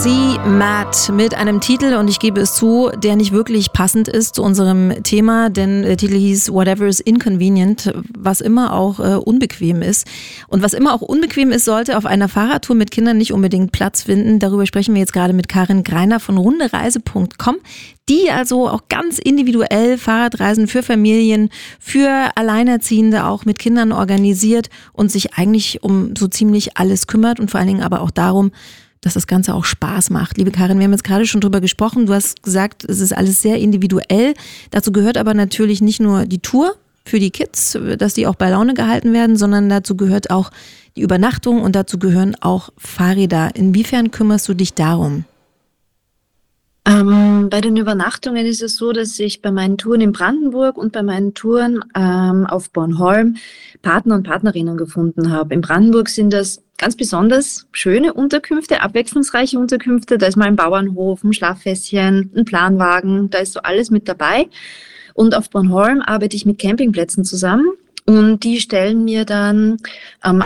C. Matt mit einem Titel, und ich gebe es zu, der nicht wirklich passend ist zu unserem Thema, denn der Titel hieß Whatever is Inconvenient, was immer auch unbequem ist. Und was immer auch unbequem ist, sollte auf einer Fahrradtour mit Kindern nicht unbedingt Platz finden. Darüber sprechen wir jetzt gerade mit Karin Greiner von rundereise.com, die also auch ganz individuell Fahrradreisen für Familien, für Alleinerziehende auch mit Kindern organisiert und sich eigentlich um so ziemlich alles kümmert und vor allen Dingen aber auch darum, dass das Ganze auch Spaß macht. Liebe Karin, wir haben jetzt gerade schon drüber gesprochen. Du hast gesagt, es ist alles sehr individuell. Dazu gehört aber natürlich nicht nur die Tour für die Kids, dass die auch bei Laune gehalten werden, sondern dazu gehört auch die Übernachtung und dazu gehören auch Fahrräder. Inwiefern kümmerst du dich darum? Bei den Übernachtungen ist es so, dass ich bei meinen Touren in Brandenburg und bei meinen Touren auf Bornholm Partner und Partnerinnen gefunden habe. In Brandenburg sind das ganz besonders schöne Unterkünfte, abwechslungsreiche Unterkünfte. Da ist mal ein Bauernhof, ein Schlaffässchen, ein Planwagen, da ist so alles mit dabei. Und auf Bornholm arbeite ich mit Campingplätzen zusammen und die stellen mir dann